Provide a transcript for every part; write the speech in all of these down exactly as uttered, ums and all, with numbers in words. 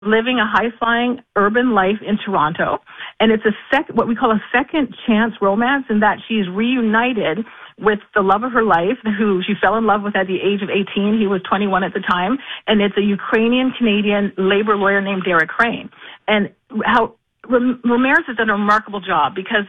living a high-flying urban life in Toronto. And it's a sec- what we call a second chance romance, in that she's reunited with the love of her life, who she fell in love with at the age of eighteen. He was twenty-one at the time. And it's a Ukrainian-Canadian labor lawyer named Derek Crane. And how Ramirez has done a remarkable job, because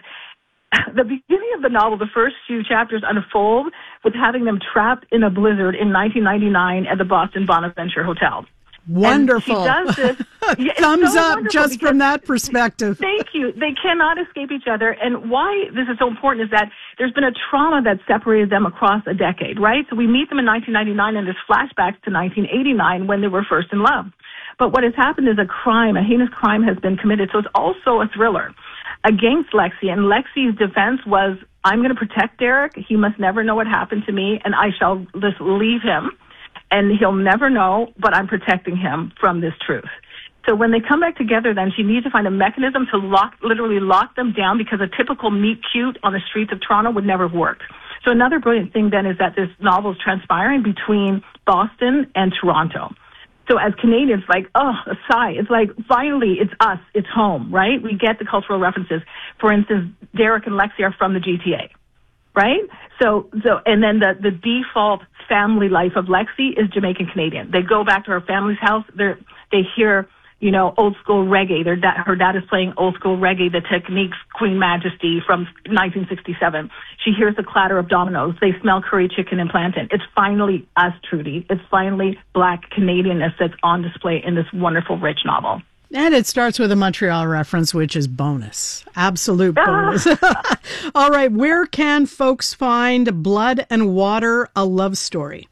the beginning of the novel, the first few chapters unfold with having them trapped in a blizzard in nineteen ninety-nine at the Boston Bonaventure Hotel. Wonderful. And she does this. Yeah, Thumbs so up just from that perspective. Thank you. They cannot escape each other. And why this is so important is that there's been a trauma that separated them across a decade, right? So we meet them in nineteen ninety-nine, and there's flashbacks to nineteen eighty-nine when they were first in love. But what has happened is a crime, a heinous crime has been committed. So it's also a thriller against Lexi. And Lexi's defense was, I'm going to protect Derek. He must never know what happened to me, and I shall just leave him, and he'll never know, but I'm protecting him from this truth. So when they come back together, then she needs to find a mechanism to lock, literally lock them down, because a typical meet cute on the streets of Toronto would never have worked. So another brilliant thing then is that this novel is transpiring between Boston and Toronto. So as Canadians, like, oh, a sigh. It's like, finally, it's us. It's home, right? We get the cultural references. For instance, Derek and Lexi are from the G T A, right? So, so, and then the, the default family life of Lexi is Jamaican Canadian. They go back to her family's house. They they hear, you know, old school reggae. Their dad, her dad is playing old school reggae, the Techniques Queen Majesty from nineteen sixty-seven. She hears the clatter of dominoes. They smell curry chicken and plantain. It's finally us, Trudy. It's finally Black Canadianness that's on display in this wonderful, rich novel. And it starts with a Montreal reference, which is bonus. Absolute bonus. All right. Where can folks find Blood and Water, A Love Story?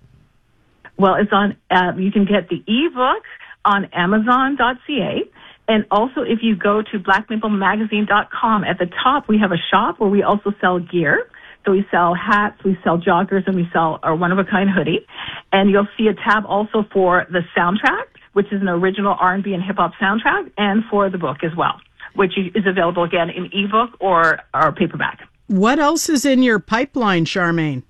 Well, it's on, uh, you can get the ebook on amazon dot c a. And also, if you go to black maple magazine dot com, at the top, we have a shop where we also sell gear. So we sell hats, we sell joggers, and we sell our one-of-a-kind hoodie. And you'll see a tab also for the soundtrack, which is an original R and B and hip-hop soundtrack, and for the book as well, which is available, again, in ebook or, or paperback. What else is in your pipeline, Charmaine?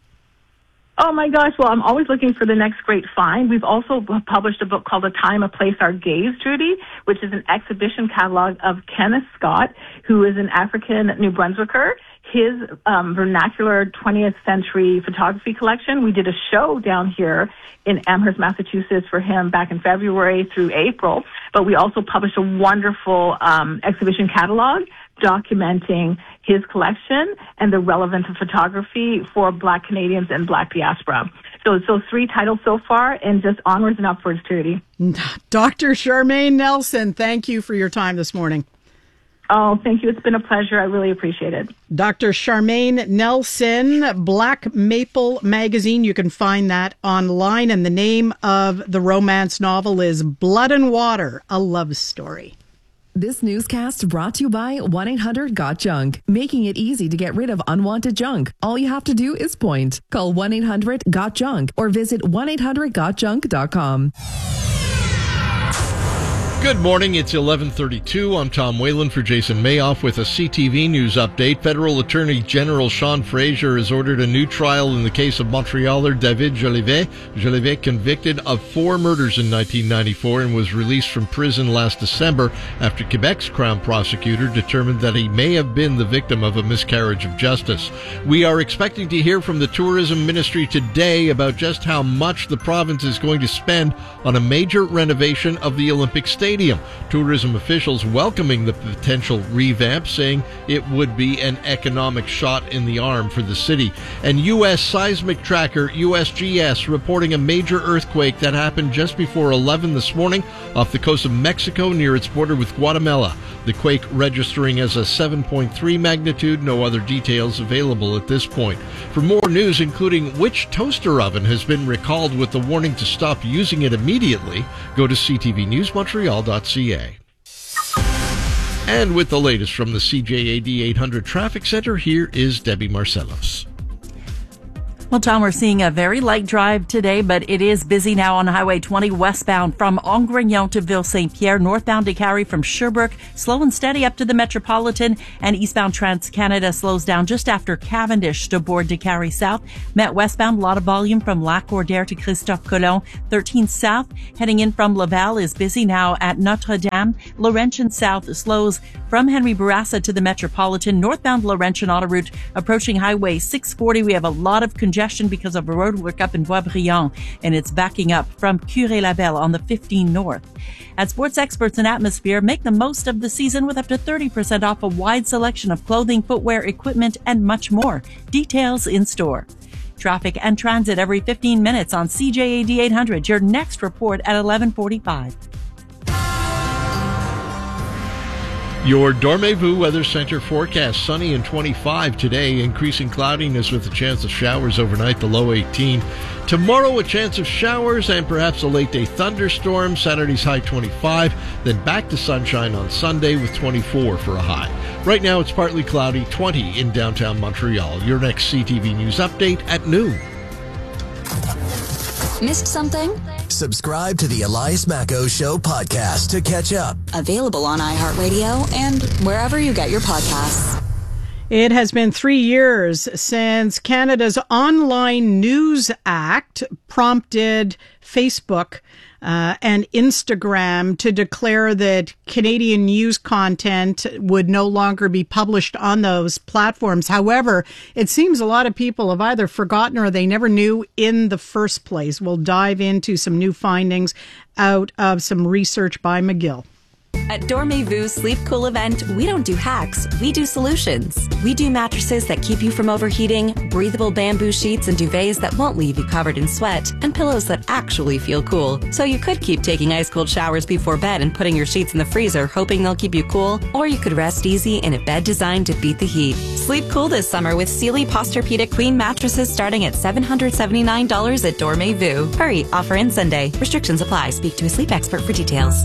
Oh, my gosh. Well, I'm always looking for the next great find. We've also published a book called A Time, A Place, Our Gaze, Trudy, which is an exhibition catalog of Kenneth Scott, who is an African New Brunswicker. His um, vernacular twentieth century photography collection. We did a show down here in Amherst, Massachusetts for him back in February through April. But we also published a wonderful um, exhibition catalog documenting his collection and the relevance of photography for Black Canadians and Black diaspora. So, so three titles so far, and just onwards and upwards, Trudy. Doctor Charmaine Nelson, thank you for your time this morning. Oh, thank you. It's been a pleasure. I really appreciate it. Doctor Charmaine Nelson, Black Maple Magazine. You can find that online. And the name of the romance novel is Blood and Water, A Love Story. This newscast brought to you by one eight hundred got junk, making it easy to get rid of unwanted junk. All you have to do is point. Call one eight hundred got junk or visit one eight hundred got junk dot com. Good morning. It's eleven thirty-two. I'm Tom Whalen for Jason Mayoff with a C T V News update. Federal Attorney General Sean Fraser has ordered a new trial in the case of Montrealer David Jolivet. Jolivet convicted of four murders in nineteen ninety-four and was released from prison last December after Quebec's Crown prosecutor determined that he may have been the victim of a miscarriage of justice. We are expecting to hear from the Tourism Ministry today about just how much the province is going to spend on a major renovation of the Olympic Stadium. Tourism officials welcoming the potential revamp, saying it would be an economic shot in the arm for the city. And U S seismic tracker U S G S reporting a major earthquake that happened just before eleven this morning off the coast of Mexico near its border with Guatemala. The quake registering as a seven point three magnitude. No other details available at this point. For more news, including which toaster oven has been recalled with the warning to stop using it immediately, go to c t v news montreal dot c a. And with the latest from the C J A D eight hundred Traffic Center, here is Debbie Marcellos. Well, Tom, we're seeing a very light drive today, but it is busy now on Highway twenty westbound from Angrignon to Ville-Saint-Pierre, northbound to Carrie from Sherbrooke, slow and steady up to the Metropolitan, and eastbound Trans-Canada slows down just after Cavendish to Bourg de Carrie South. Met westbound, a lot of volume from Lac-Cordaire to Christophe Colomb. thirteen South, heading in from Laval, is busy now at Notre-Dame. Laurentian South slows from Henry Bourassa to the Metropolitan. Northbound Laurentian autoroute approaching Highway six forty. We have a lot of congestion because of a road work up in Boisbriand, and it's backing up from Curé-Labelle on the fifteen North. At Sports Experts and Atmosphere, make the most of the season with up to thirty percent off a wide selection of clothing, footwear, equipment, and much more. Details in store. Traffic and transit every fifteen minutes on C J A D eight hundred. Your next report at eleven forty-five. Your Dormez-vous Weather Center forecast: sunny and twenty-five today, increasing cloudiness with a chance of showers overnight, the low eighteen. Tomorrow, a chance of showers and perhaps a late day thunderstorm. Saturday's high twenty-five, then back to sunshine on Sunday with twenty-four for a high. Right now, it's partly cloudy, twenty in downtown Montreal. Your next C T V News update at noon. Missed something? Subscribe to the Elias Macko Show podcast to catch up. Available on iHeartRadio and wherever you get your podcasts. It has been three years since Canada's Online News Act prompted Facebook uh, and Instagram to declare that Canadian news content would no longer be published on those platforms. However, it seems a lot of people have either forgotten or they never knew in the first place. We'll dive into some new findings out of some research by McGill. At Dormez-vous Sleep Cool event, we don't do hacks, we do solutions. We do mattresses that keep you from overheating, breathable bamboo sheets and duvets that won't leave you covered in sweat, and pillows that actually feel cool. So you could keep taking ice-cold showers before bed and putting your sheets in the freezer, hoping they'll keep you cool, or you could rest easy in a bed designed to beat the heat. Sleep cool this summer with Sealy Posturepedic Queen mattresses starting at seven hundred seventy-nine dollars at Dormez-vous. Hurry, offer ends Sunday. Restrictions apply. Speak to a sleep expert for details.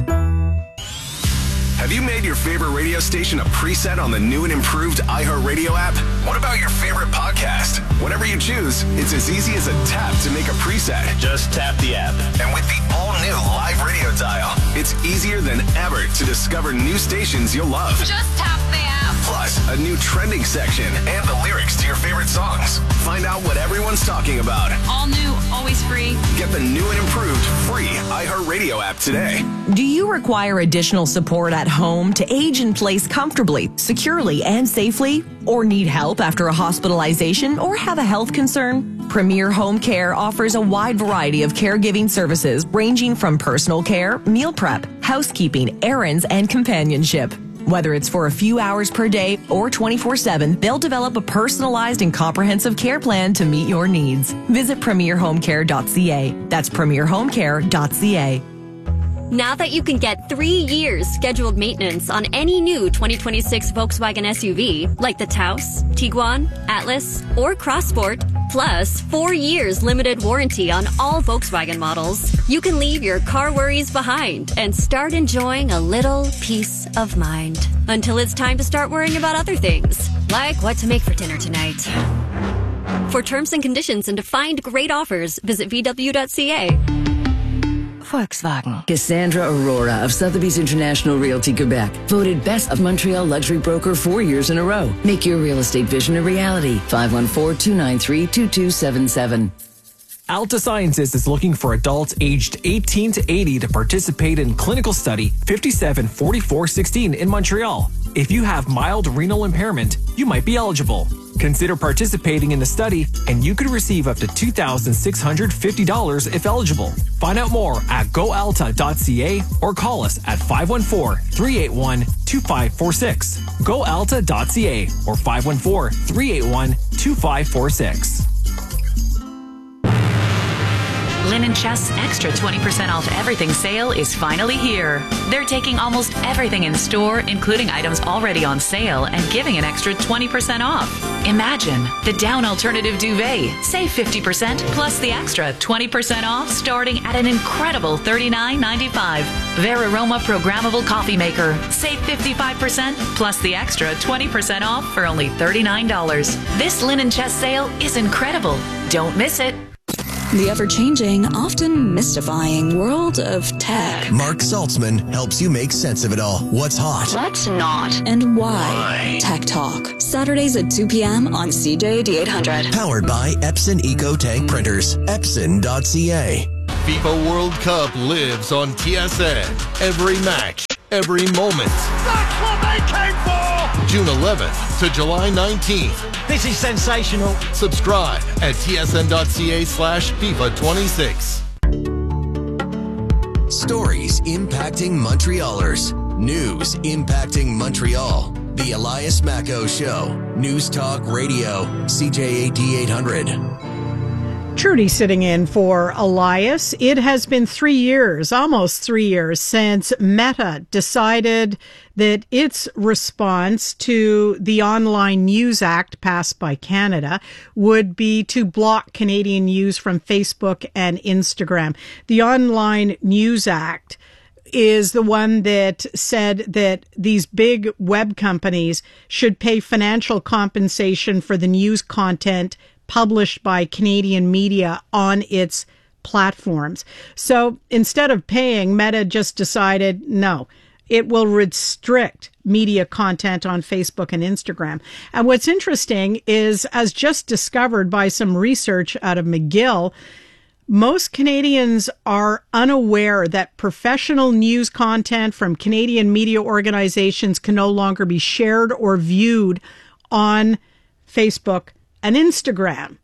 Have you made your favorite radio station a preset on the new and improved iHeartRadio app? What about your favorite podcast? Whatever you choose, it's as easy as a tap to make a preset. Just tap the app. And with the all-new live radio dial, it's easier than ever to discover new stations you'll love. Just tap the app. Plus, a new trending section and the lyrics to your favorite songs. Find out what everyone's talking about. All new, always free. Get the new and improved free iHeartRadio app today. Do you require additional support at home to age in place comfortably, securely, and safely? Or need help after a hospitalization or have a health concern? Premier Home Care offers a wide variety of caregiving services ranging from personal care, meal prep, housekeeping, errands, and companionship. Whether it's for a few hours per day or twenty-four seven, they'll develop a personalized and comprehensive care plan to meet your needs. Visit premier home care dot c a. That's premier home care dot c a. Now that you can get three years scheduled maintenance on any new twenty twenty-six Volkswagen S U V, like the Taos, Tiguan, Atlas, or Crossport, plus four years limited warranty on all Volkswagen models, you can leave your car worries behind and start enjoying a little peace of mind. Until it's time to start worrying about other things, like what to make for dinner tonight. For terms and conditions and to find great offers, visit v w dot c a. Volkswagen. Cassandra Aurora of Sotheby's International Realty Quebec. Voted Best of Montreal Luxury Broker four years in a row. Make your real estate vision a reality. five one four, two nine three, two two seven seven. Alta Sciences is looking for adults aged eighteen to eighty to participate in clinical study fifty-seven forty-four sixteen in Montreal. If you have mild renal impairment, you might be eligible. Consider participating in the study, and you could receive up to two thousand six hundred fifty dollars if eligible. Find out more at go alta dot c a or call us at five one four, three eight one, two five four six. go alta dot c a or five one four, three eight one, two five four six. Linen Chest's extra twenty percent off everything sale is finally here. They're taking almost everything in store, including items already on sale, and giving an extra twenty percent off. Imagine the down alternative duvet. Save fifty percent plus the extra twenty percent off starting at an incredible thirty-nine ninety-five. Veraroma programmable coffee maker. Save fifty-five percent plus the extra twenty percent off for only thirty-nine dollars. This Linen Chest sale is incredible. Don't miss it. The ever-changing, often mystifying world of tech. Mark Saltzman helps you make sense of it all. What's hot? What's not? And why? why? Tech Talk. Saturdays at two p.m. on C J A D eight hundred. Powered by Epson EcoTank Printers. Epson dot c a. FIFA World Cup lives on T S N. Every match, every moment. That's what they came for! June eleventh to July nineteenth. This is sensational. Subscribe at tsn.ca slash FIFA 26. Stories impacting Montrealers. News impacting Montreal. The Elias Macco Show. News Talk Radio. C J A D eight hundred. Trudy sitting in for Elias. It has been three years, almost three years, since Meta decided that its response to the Online News Act passed by Canada would be to block Canadian news from Facebook and Instagram. The Online News Act is the one that said that these big web companies should pay financial compensation for the news content published by Canadian media on its platforms. So instead of paying, Meta just decided, no, it will restrict media content on Facebook and Instagram. And what's interesting is, as just discovered by some research out of McGill, most Canadians are unaware that professional news content from Canadian media organizations can no longer be shared or viewed on Facebook and Instagram.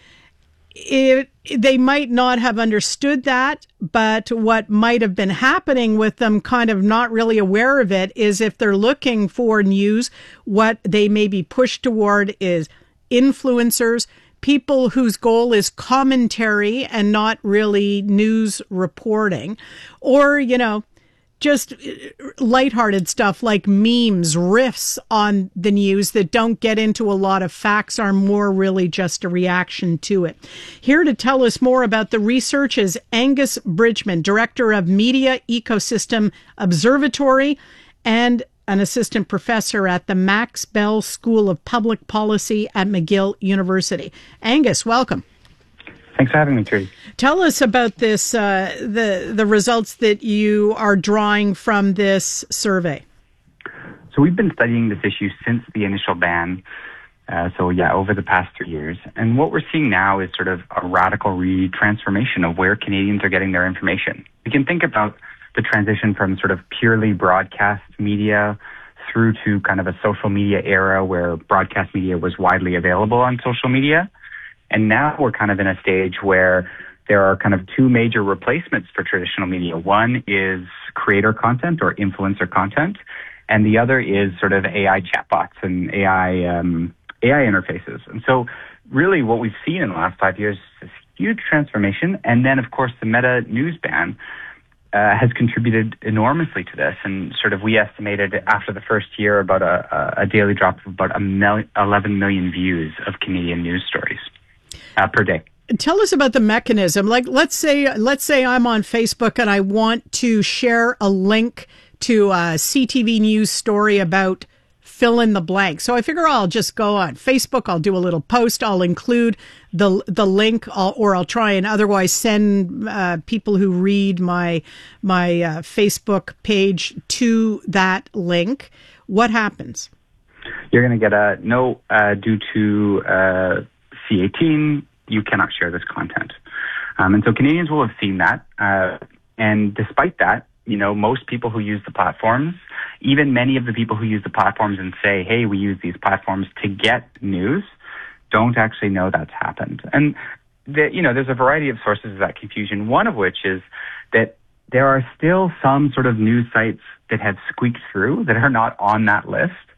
It, they might not have understood that, but what might have been happening with them, kind of not really aware of it, is if they're looking for news, what they may be pushed toward is influencers, people whose goal is commentary and not really news reporting, or, you know, just lighthearted stuff like memes, riffs on the news that don't get into a lot of facts, are more really just a reaction to it. Here to tell us more about the research is Angus Bridgman, Director of Media Ecosystem Observatory and an assistant professor at the Max Bell School of Public Policy at McGill University. Angus, welcome. Thanks for having me, Trudy. Tell us about this, uh, the the results that you are drawing from this survey. So we've been studying this issue since the initial ban. Uh, so yeah, over the past three years. And what we're seeing now is sort of a radical re-transformation of where Canadians are getting their information. We can think about the transition from sort of purely broadcast media through to kind of a social media era where broadcast media was widely available on social media. And now we're kind of in a stage where there are kind of two major replacements for traditional media. One is creator content or influencer content, and the other is sort of A I chatbots and A I um, A I interfaces. And so really what we've seen in the last five years is this huge transformation. And then, of course, the Meta news ban uh, has contributed enormously to this. And sort of we estimated after the first year about a, a daily drop of about a mil- eleven million views of Canadian news stories. Uh, per day. Tell us about the mechanism. Like, let's say, let's say I'm on Facebook and I want to share a link to a C T V news story about fill in the blank. So I figure I'll just go on Facebook. I'll do a little post. I'll include the the link, I'll, or I'll try and otherwise send uh, people who read my my uh, Facebook page to that link. What happens? You're going to get a no uh, due to. Uh, C eighteen, you cannot share this content. Um, and so Canadians will have seen that. Uh, and despite that, you know, most people who use the platforms, even many of the people who use the platforms and say, hey, we use these platforms to get news, don't actually know that's happened. And, the, you know, there's a variety of sources of that confusion, one of which is that there are still some sort of news sites that have squeaked through that are not on that list.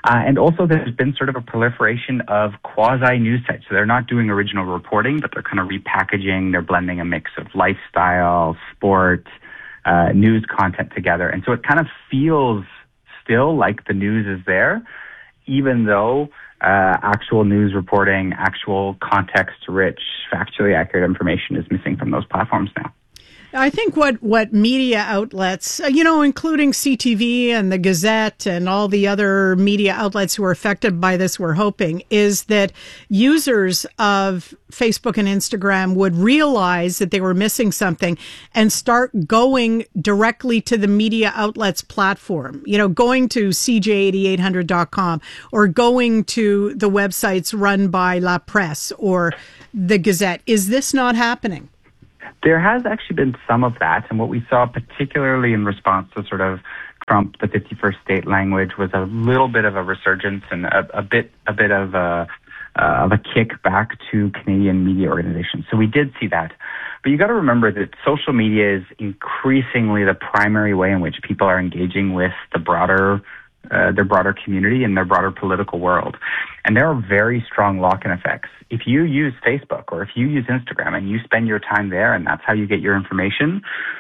Uh, and also there's been sort of a proliferation of quasi-news sites. So they're not doing original reporting, but they're kind of repackaging. They're blending a mix of lifestyle, sport, uh, news content together. And so it kind of feels still like the news is there, even though uh, actual news reporting, actual context-rich, factually accurate information is missing from those platforms now. I think what, what media outlets, you know, including C T V and the Gazette and all the other media outlets who are affected by this were hoping is that users of Facebook and Instagram would realize that they were missing something and start going directly to the media outlets platform, you know, going to C J eighty-eight hundred dot com or going to the websites run by La Presse or the Gazette. Is this not happening? There has actually been some of that, and what we saw particularly in response to sort of Trump, the fifty-first state language, was a little bit of a resurgence and a, a bit a bit of a, uh, of a kick back to Canadian media organizations. So we did see that. But you got to remember that social media is increasingly the primary way in which people are engaging with the broader Uh, their broader community and their broader political world. And there are very strong lock-in effects. If you use Facebook or if you use Instagram and you spend your time there and that's how you get your information,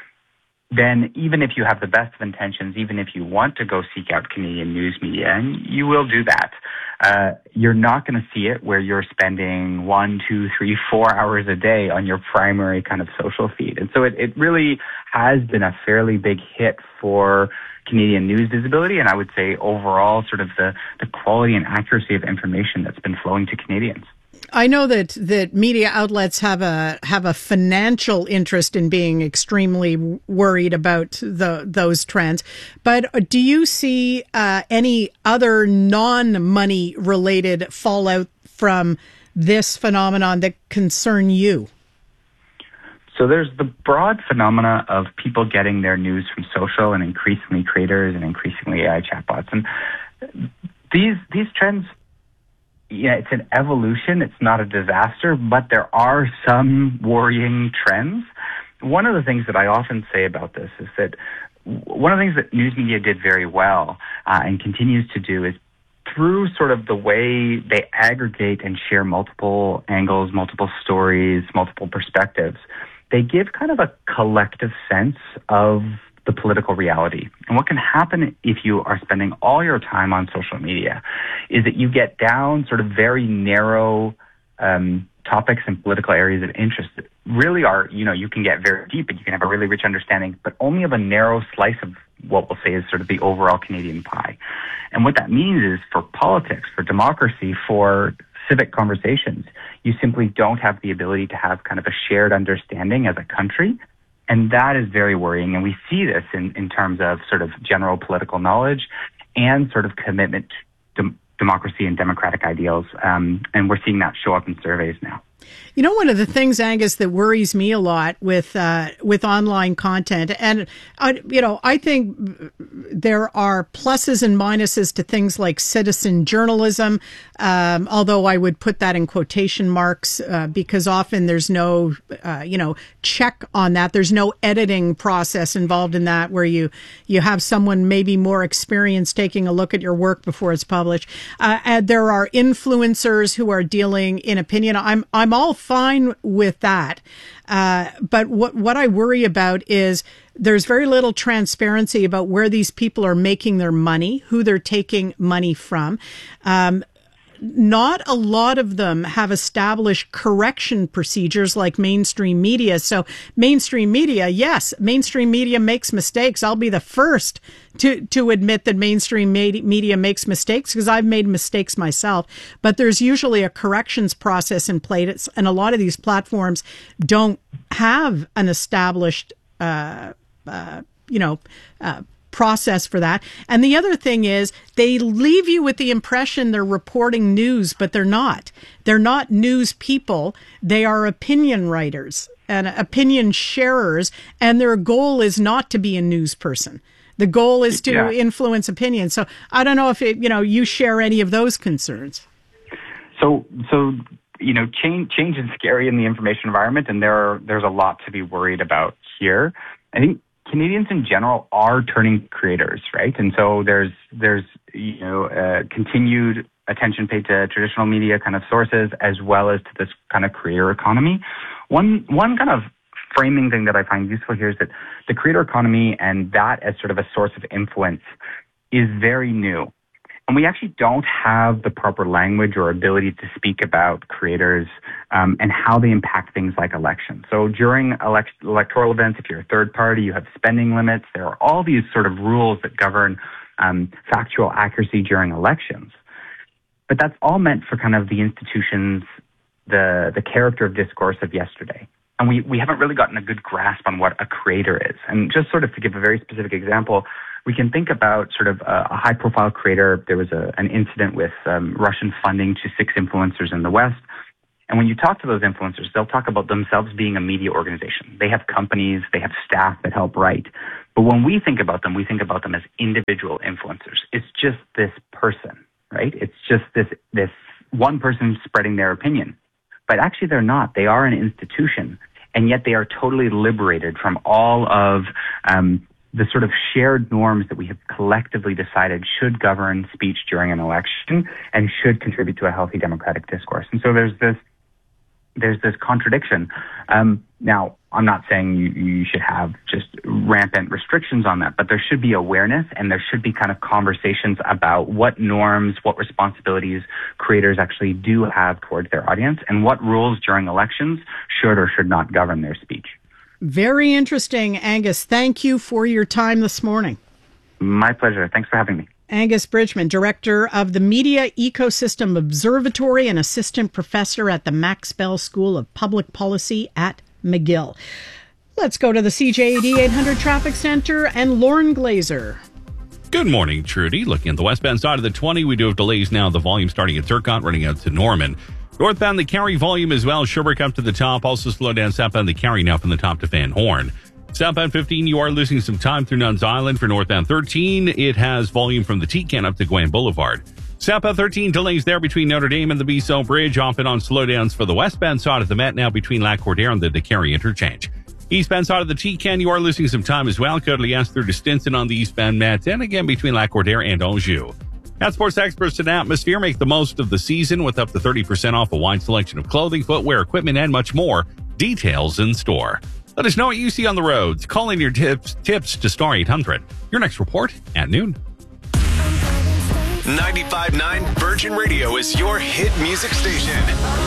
then even if you have the best of intentions, even if you want to go seek out Canadian news media, and you will do that, uh, you're not going to see it where you're spending one, two, three, four hours a day on your primary kind of social feed. And so it, it really has been a fairly big hit for Canadian news visibility, and I would say overall sort of the, the quality and accuracy of information that's been flowing to Canadians. I know that, that media outlets have a have a financial interest in being extremely worried about the, those trends, but do you see uh, any other non-money related fallout from this phenomenon that concern you? So there's the broad phenomena of people getting their news from social and increasingly creators and increasingly A I chatbots. And these these trends, yeah, it's an evolution. It's not a disaster, but there are some worrying trends. One of the things that I often say about this is that one of the things that news media did very well uh, and continues to do is through sort of the way they aggregate and share multiple angles, multiple stories, multiple perspectives, they give kind of a collective sense of the political reality. And what can happen if you are spending all your time on social media is that you get down sort of very narrow um, topics and political areas of interest that really are, you know, you can get very deep and you can have a really rich understanding, but only of a narrow slice of what we'll say is sort of the overall Canadian pie. And what that means is for politics, for democracy, for civic conversations, you simply don't have the ability to have kind of a shared understanding as a country. And that is very worrying. And we see this in, in terms of sort of general political knowledge and sort of commitment to dem- democracy and democratic ideals. Um, and we're seeing that show up in surveys now. You know, one of the things, Angus, that worries me a lot with uh, with online content, and I, you know, I think there are pluses and minuses to things like citizen journalism, um, although I would put that in quotation marks uh, because often there's no, uh, you know, check on that. There's no editing process involved in that where you you have someone maybe more experienced taking a look at your work before it's published. Uh, and there are influencers who are dealing in opinion. I'm I'm all fine with that. Uh, but what, what I worry about is there's very little transparency about where these people are making their money, who they're taking money from. Um, not a lot of them have established correction procedures like mainstream media. So mainstream media, yes, mainstream media makes mistakes. I'll be the first to, to admit that mainstream media makes mistakes because I've made mistakes myself. But there's usually a corrections process in place, and a lot of these platforms don't have an established, uh, uh, you know, uh, process for that. And the other thing is they leave you with the impression they're reporting news, but they're not. They're not news people. They are opinion writers and opinion sharers, and their goal is not to be a news person. The goal is to yeah. influence opinion. So I don't know if it, you know, you share any of those concerns. So, so you know, change change is scary in the information environment, and there are, there's a lot to be worried about here. I think Canadians in general are turning creators, right? And so there's there's you know, uh, continued attention paid to traditional media kind of sources, as well as to this kind of creator economy. One one kind of framing thing that I find useful here is that the creator economy and that as sort of a source of influence is very new. And we actually don't have the proper language or ability to speak about creators um, and how they impact things like elections. So during elect- electoral events, if you're a third party, you have spending limits. There are all these sort of rules that govern um, factual accuracy during elections. But that's all meant for kind of the institutions, the the character of discourse of yesterday. And we, we haven't really gotten a good grasp on what a creator is. And just sort of to give a very specific example, we can think about sort of a, a high-profile creator. There was a, an incident with um, Russian funding to six influencers in the West. And when you talk to those influencers, they'll talk about themselves being a media organization. They have companies, they have staff that help write. But when we think about them, we think about them as individual influencers. It's just this person, right? It's just this this one person spreading their opinion. But actually they're not. They are an institution, and yet they are totally liberated from all of um, the sort of shared norms that we have collectively decided should govern speech during an election and should contribute to a healthy democratic discourse. And so there's this there's this contradiction. Um, now, I'm not saying you, you should have just rampant restrictions on that, but there should be awareness and there should be kind of conversations about what norms, what responsibilities creators actually do have towards their audience and what rules during elections should or should not govern their speech. Very interesting, Angus. Thank you for your time this morning. My pleasure. Thanks for having me. Angus Bridgman, director of the Media Ecosystem Observatory and assistant professor at the Max Bell School of Public Policy at McGill. Let's go to the C J A D eight hundred Traffic Center and Lauren Glazer. Good morning, Trudy. Looking at the westbound side of the twenty, we do have delays now. The volume starting at Turcotte, running out to Norman. Northbound, the Cary volume as well. Sherbrooke up to the top. Also slow down southbound, the Cary now from the top to Van Horn. Southbound fifteen, you are losing some time through Nuns Island. For northbound thirteen, it has volume from the T-Can up to Gwen Boulevard. Southbound thirteen, delays there between Notre Dame and the Bissau Bridge. Off and on slowdowns for the westbound side of the Met now between Lac-Cordaire and the Cary interchange. Eastbound side of the T-Can, you are losing some time as well. Côte-Liesse through to Stinson on the eastbound Met, and again between Lac-Cordaire and Anjou. At Sports Experts and Atmosphere, make the most of the season with up to thirty percent off a wide selection of clothing, footwear, equipment, and much more. Details in store. Let us know what you see on the roads. Call in your tips tips to Star eight hundred. Your next report at noon. ninety-five point nine Virgin Radio is your hit music station.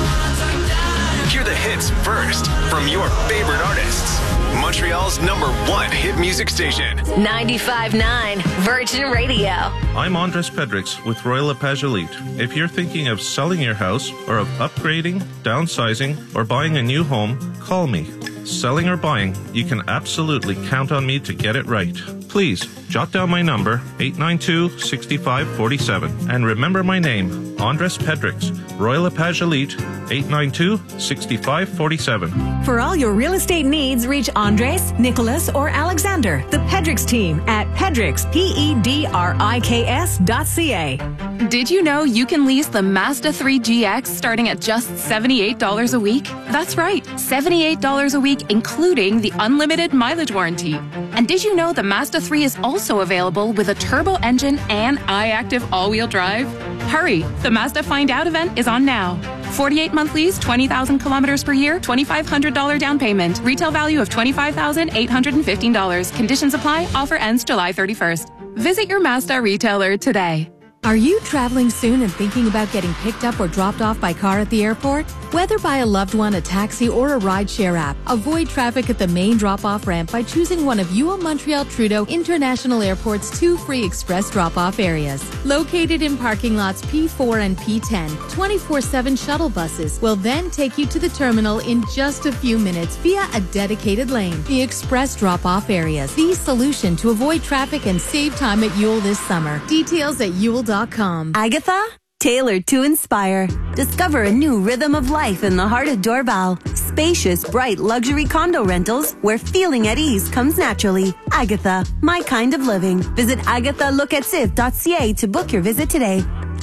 Hear the hits first from your favorite artists. Montreal's number one hit music station. ninety-five point nine Virgin Radio. I'm Andres Pedrix with Royal LePage Elite. If you're thinking of selling your house or of upgrading, downsizing, or buying a new home, call me. Selling or buying, you can absolutely count on me to get it right. Please, jot down my number, eight nine two, six five four seven. And remember my name, Andres Pedrix, Royal LePage Elite, eight nine two, six five four seven. For all your real estate needs, reach Andres, Nicholas, or Alexander, the Pedrix team at Pedrix, P E D R I K S dot C A. Did you know you can lease the Mazda three G X starting at just seventy-eight dollars a week? That's right, seventy-eight dollars a week, including the unlimited mileage warranty. And did you know the Mazda three is also available with a turbo engine and iActive all-wheel drive? Hurry, the Mazda Find Out event is on now. forty-eight month lease, twenty thousand kilometers per year, two thousand five hundred dollars down payment. Retail value of twenty-five thousand eight hundred fifteen dollars. Conditions apply. Offer ends July thirty-first. Visit your Mazda retailer today. Are you traveling soon and thinking about getting picked up or dropped off by car at the airport? Whether by a loved one, a taxi, or a rideshare app, avoid traffic at the main drop-off ramp by choosing one of U O Montreal Trudeau International Airport's two free express drop-off areas. Located in parking lots P four and P ten, twenty-four seven shuttle buses will then take you to the terminal in just a few minutes via a dedicated lane. The express drop-off areas, the solution to avoid traffic and save time at Yule this summer. Details at yule dot com. Agatha? Tailored to inspire. Discover a new rhythm of life in the heart of Dorval. Spacious, bright luxury condo rentals where feeling at ease comes naturally. Agatha, my kind of living. Visit agatha locative dot c a to book your visit today.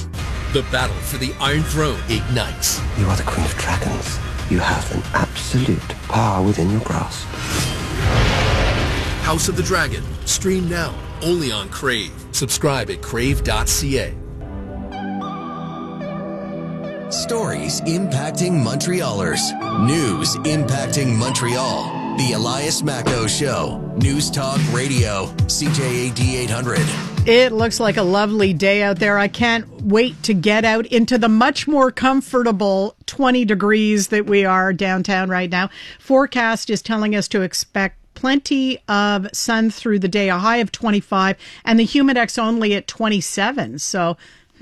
The battle for the Iron Throne ignites. You are the Queen of Dragons. You have an absolute power within your grasp. House of the Dragon. Stream now Only on Crave. Subscribe at crave dot c a. Stories impacting Montrealers. News impacting Montreal. The Elias Macco Show. News Talk Radio. C J A D eight hundred. It looks like a lovely day out there. I can't wait to get out into the much more comfortable twenty degrees that we are downtown right now. Forecast is telling us to expect plenty of sun through the day, a high of twenty-five, and the humidex only at twenty-seven. So,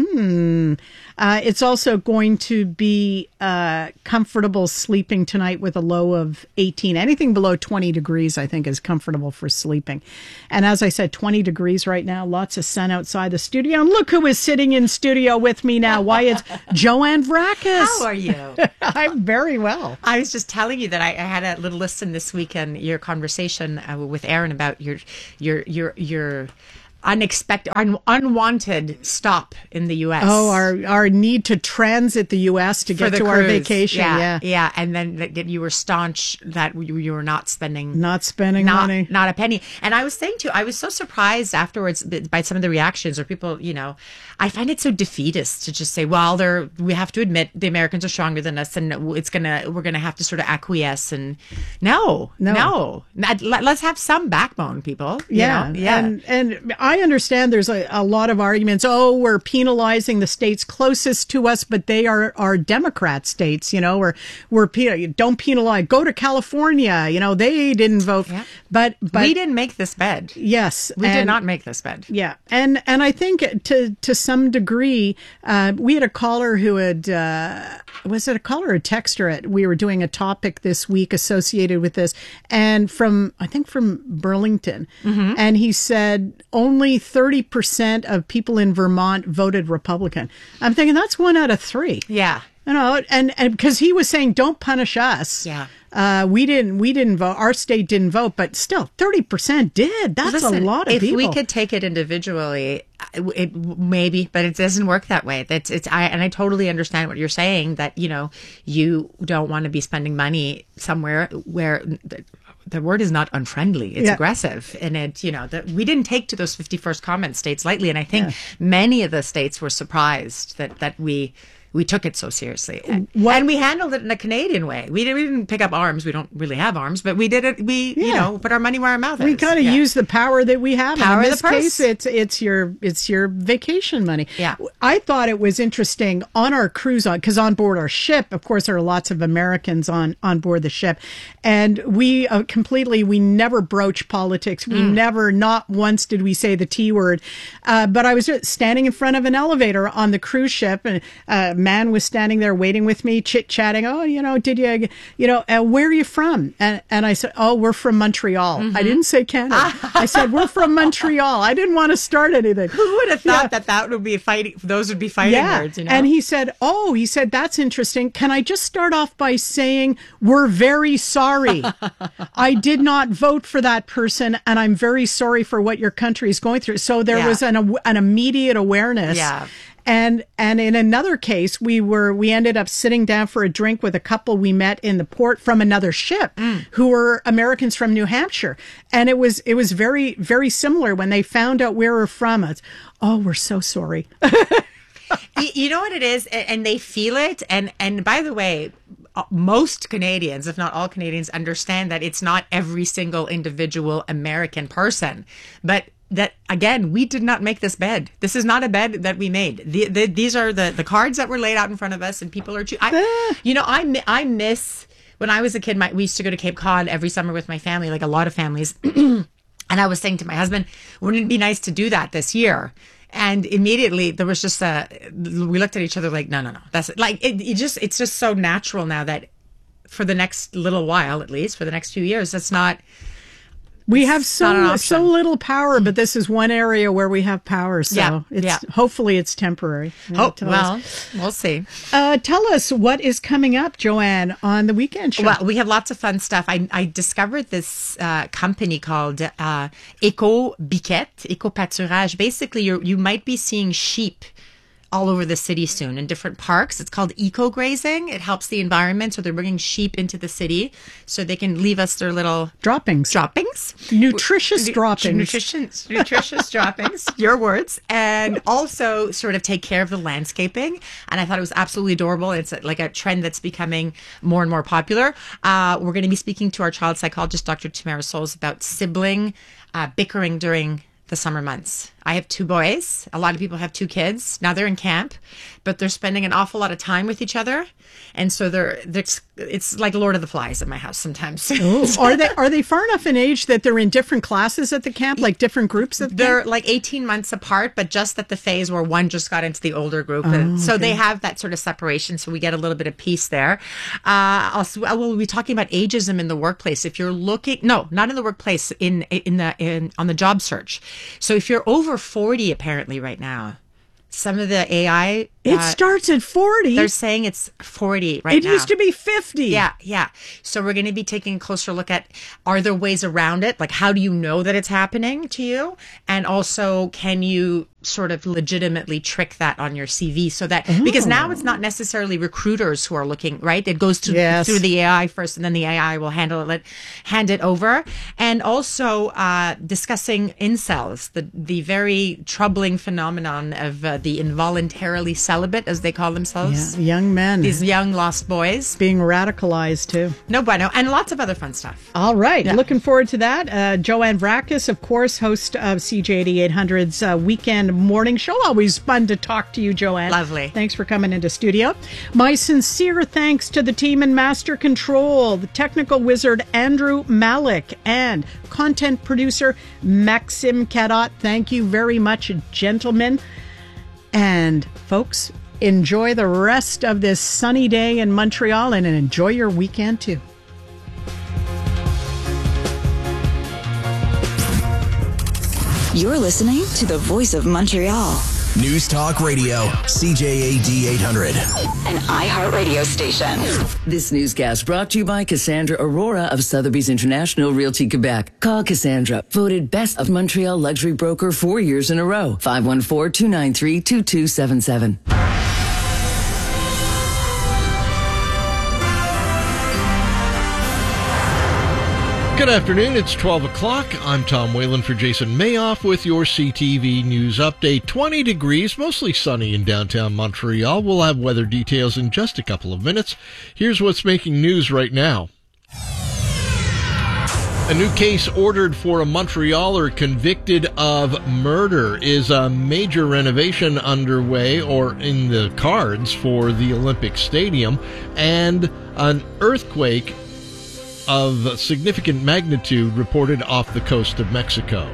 hmm. Uh, it's also going to be uh, comfortable sleeping tonight with a low of eighteen. Anything below twenty degrees, I think, is comfortable for sleeping. And as I said, twenty degrees right now, lots of sun outside the studio. And look who is sitting in studio with me now. Why, it's Joanne Vrakis. How are you? I'm very well. I was just telling you that I, I had a little listen this weekend, your conversation uh, with Aaron about your, your, your, your, unexpected, un- unwanted stop in the U S. Oh, our our need to transit the U S to get to cruise. our vacation. Yeah, yeah, yeah, and then that you were staunch that you, you were not spending, not spending not, money, not a penny. And I was saying to you, I was so surprised afterwards by some of the reactions, or people, you know, I find it so defeatist to just say, well, they're we have to admit the Americans are stronger than us, and it's gonna we're gonna have to sort of acquiesce. And no, no, no. Let, let's have some backbone, people. You yeah, know? yeah, and and. I understand there's a, a lot of arguments. Oh, we're penalizing the states closest to us, but they are, are Democrat states, you know, or we're, don't penalize, go to California, you know, they didn't vote. Yeah. But, but we didn't make this bed. Yes. We and, did not make this bed. Yeah. And, and I think to, to some degree, uh, we had a caller who had, uh, was it a caller or a texter? We were doing a topic this week associated with this, and from, I think from Burlington. Mm-hmm. And he said only thirty percent of people in Vermont voted Republican. I'm thinking that's one out of three. Yeah. You know, and, and because he was saying, don't punish us. Yeah. Uh, we didn't, we didn't vote. Our state didn't vote, but still thirty percent did. That's Listen, a lot of if people. If we could take it individually, it maybe, but it doesn't work that way. That's it's, I, and I totally understand what you're saying, that, you know, you don't want to be spending money somewhere where the, the word is not unfriendly. It's yeah. aggressive. And it, you know, the, we didn't take to those fifty-first comment states lightly. And I think yeah. many of the states were surprised that, that we, we took it so seriously. What? And we handled it in a Canadian way. We didn't, we didn't pick up arms. We don't really have arms, but we did it. We, yeah. you know, put our money where our mouth we is. We kind of yeah. use the power that we have. Power in this of the purse. case, it's, it's your, it's your vacation money. Yeah. I thought it was interesting on our cruise on, cause on board our ship, of course, there are lots of Americans on, on board the ship, and we uh, completely, we never broach politics. We mm. never, not once did we say the T word. Uh, but I was standing in front of an elevator on the cruise ship, and a man was standing there waiting with me, chit chatting. Oh, you know, did you, you know, uh, where are you from? And and I said, oh, we're from Montreal. Mm-hmm. I didn't say Canada. I said, we're from Montreal. I didn't want to start anything. Who would have thought yeah. that that would be fighting? Those would be fighting yeah. words, you know? And he said, oh, he said, that's interesting. Can I just start off by saying we're very sorry. I did not vote for that person, and I'm very sorry for what your country is going through. So there yeah. was an an immediate awareness. Yeah. And and in another case, we were we ended up sitting down for a drink with a couple we met in the port from another ship mm. who were Americans from New Hampshire, and it was it was very very similar when they found out where we're from. It's, oh, we're so sorry. You know what it is, and they feel it. And and by the way, most Canadians, if not all Canadians, understand that it's not every single individual American person, but that, again, we did not make this bed. This is not a bed that we made. The, the, these are the, the cards that were laid out in front of us, and people are... Cho- I, you know, I, I miss... When I was a kid, my, we used to go to Cape Cod every summer with my family, like a lot of families. And I was saying to my husband, wouldn't it be nice to do that this year? And immediately there was just a... We looked at each other like, no, no, no. That's like, it, it just, it's just so natural now that for the next little while, at least, for the next few years, that's not... We have so so little power, but this is one area where we have power. So yeah, it's yeah. hopefully it's temporary. Oh, well, we'll see. Uh, tell us what is coming up, Joanne, on the weekend show. Well, we have lots of fun stuff. I, I discovered this uh, company called uh, Eco Biquette, Eco Pâturage. Basically, you you might be seeing sheep all over the city soon in different parks. It's called eco-grazing. It helps the environment. So they're bringing sheep into the city so they can leave us their little droppings. Droppings. Nutritious Nu- droppings. Nutritious, nutritious droppings. Your words. And also sort of take care of the landscaping. And I thought it was absolutely adorable. It's like a trend that's becoming more and more popular. Uh, we're going to be speaking to our child psychologist, Doctor Tamara Souls, about sibling uh, bickering during the summer months. I have two boys. A lot of people have two kids. Now they're in camp, but they're spending an awful lot of time with each other. And so they're, they're it's like Lord of the Flies at my house sometimes. Ooh. Are they are they far enough in age that they're in different classes at the camp, like different groups at the They're camp? like eighteen months apart, but just at the phase where one just got into the older group. Oh, so okay. they have that sort of separation. So we get a little bit of peace there. Uh, also, we'll be talking about ageism in the workplace. If you're looking, no, not in the workplace, in in the in on the job search. So if you're over forty, apparently right now, some of the A I It uh, starts at forty. They're saying it's forty right It now. used to be fifty. Yeah, yeah. So we're going to be taking a closer look at, are there ways around it? Like, how do you know that it's happening to you? And also, can you sort of legitimately trick that on your C V so that, Oh. because now it's not necessarily recruiters who are looking, right? It goes to, Yes. through the A I first, and then the A I will handle it, hand it over. And also uh, discussing incels, the, the very troubling phenomenon of uh, the involuntarily celibate, as they call themselves. Yeah, young men. These young lost boys. Being radicalized, too. No bueno. And lots of other fun stuff. All right. Yeah. Looking forward to that. Uh, Joanne Vrakis, of course, host of C J eighty-eight hundred's uh, Weekend Morning Show. Always fun to talk to you, Joanne. Lovely. Thanks for coming into studio. My sincere thanks to the team in Master Control, the technical wizard Andrew Malik, and content producer Maxim Kadot. Thank you very much, gentlemen. And folks, enjoy the rest of this sunny day in Montreal and enjoy your weekend too. You're listening to the Voice of Montreal, News Talk Radio, C J A D eight hundred. an iHeartRadio station. This newscast brought to you by Cassandra Aurora of Sotheby's International Realty Quebec. Call Cassandra, voted best of Montreal luxury broker four years in a row. five one four, two nine three, two two seven seven. Good afternoon. It's twelve o'clock. I'm Tom Whalen for Jason Mayoff with your C T V News Update. twenty degrees, mostly sunny in downtown Montreal. We'll have weather details in just a couple of minutes. Here's what's making news right now. A new case ordered for a Montrealer convicted of murder. Is a major renovation underway or in the cards for the Olympic Stadium, and an earthquake of significant magnitude reported off the coast of Mexico.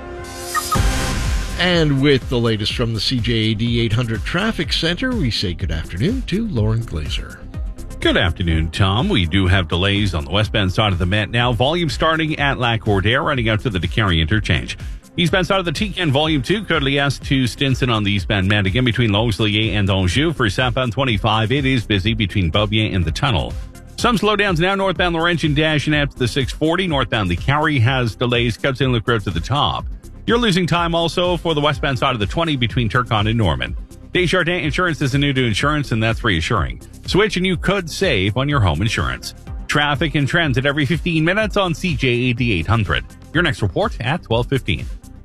And with the latest from the C J A D eight hundred Traffic Center, we say good afternoon to Lauren Glazer. Good afternoon, Tom. We do have delays on the westbound side of the Met now. Volume starting at Lac Cordaire, running out to the DeCarry interchange. Eastbound side of the T-Can Volume two, Côte-Liesse to Stinson on the eastbound Met. Again, between Longueuil and Anjou. For southbound twenty-five, it is busy between Beaubien and the tunnel. Some slowdowns now northbound Laurentian Dash and out to the six forty. Northbound the Carry has delays, cuts in Look Road to the top. You're losing time also for the westbound side of the twenty between Turcotte and Norman. Desjardins Insurance is a new to insurance, and that's reassuring. Switch and you could save on your home insurance. Traffic and transit every fifteen minutes on C J A D eight hundred. Your next report at twelve fifteen.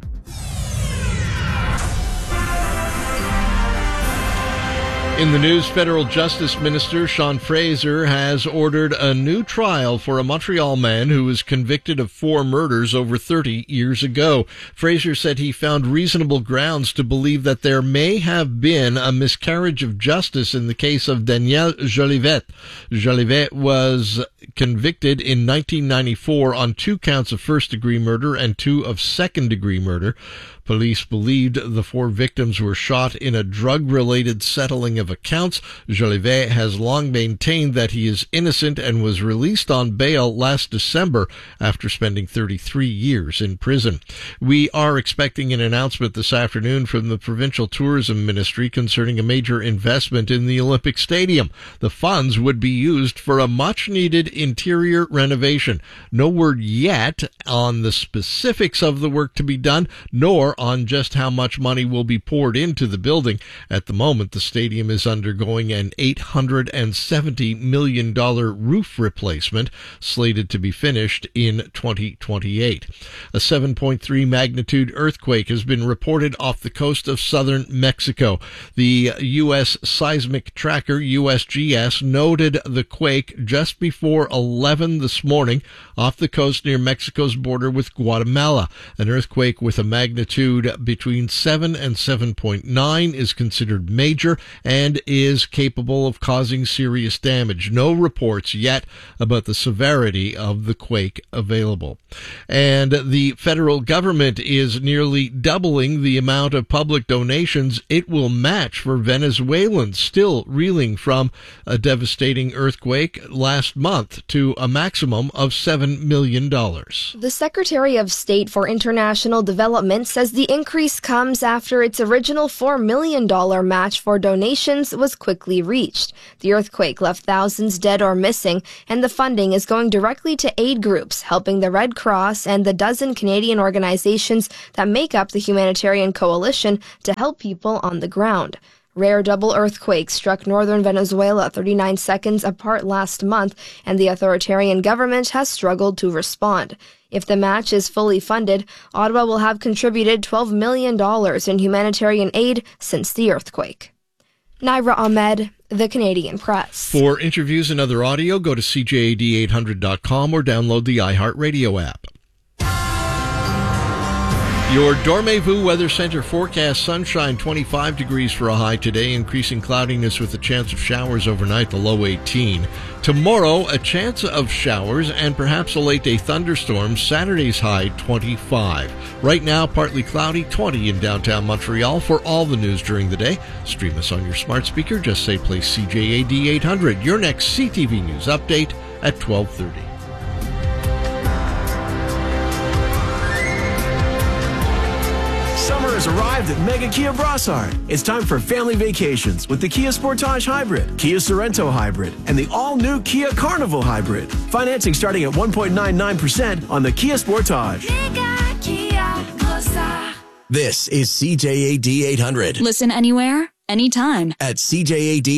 In the news, Federal Justice Minister Sean Fraser has ordered a new trial for a Montreal man who was convicted of four murders over thirty years ago. Fraser said he found reasonable grounds to believe that there may have been a miscarriage of justice in the case of Daniel Jolivet. Jolivet was convicted in nineteen ninety-four on two counts of first-degree murder and two of second-degree murder. Police believed the four victims were shot in a drug-related settling of accounts. Jolivet has long maintained that he is innocent and was released on bail last December after spending thirty-three years in prison. We are expecting an announcement this afternoon from the Provincial Tourism Ministry concerning a major investment in the Olympic Stadium. The funds would be used for a much-needed interior renovation. No word yet on the specifics of the work to be done, nor more on just how much money will be poured into the building. At the moment, the stadium is undergoing an eight hundred seventy million dollars roof replacement, slated to be finished in twenty twenty-eight. A seven point three magnitude earthquake has been reported off the coast of southern Mexico. The U S seismic tracker U S G S noted the quake just before eleven this morning off the coast near Mexico's border with Guatemala. An earthquake with a magnitude between seven and seven point nine is considered major and is capable of causing serious damage. No reports yet about the severity of the quake available. And the federal government is nearly doubling the amount of public donations it will match for Venezuelans still reeling from a devastating earthquake last month to a maximum of seven million dollars. The Secretary of State for International Development says the increase comes after its original four million dollars match for donations was quickly reached. The earthquake left thousands dead or missing, and the funding is going directly to aid groups, helping the Red Cross and the dozen Canadian organizations that make up the humanitarian coalition to help people on the ground. Rare double earthquakes struck northern Venezuela thirty-nine seconds apart last month, and the authoritarian government has struggled to respond. If the match is fully funded, Ottawa will have contributed twelve million dollars in humanitarian aid since the earthquake. Naira Ahmed, The Canadian Press. For interviews and other audio, go to C J A D eight hundred dot com or download the iHeartRadio app. Your Dormez-vous Weather Center forecast: sunshine, twenty-five degrees for a high today, increasing cloudiness with a chance of showers overnight, the low eighteen. Tomorrow, a chance of showers and perhaps a late-day thunderstorm, Saturday's high, twenty-five. Right now, partly cloudy, twenty in downtown Montreal. For all the news during the day, stream us on your smart speaker. Just say play C J A D eight hundred. Your next C T V News update at twelve thirty. Summer has arrived at Mega Kia Brossard. It's time for family vacations with the Kia Sportage Hybrid, Kia Sorento Hybrid, and the all-new Kia Carnival Hybrid. Financing starting at one point nine nine percent on the Kia Sportage. Mega Kia Brossard. This is C J A D eight hundred. Listen anywhere, anytime. At C J A D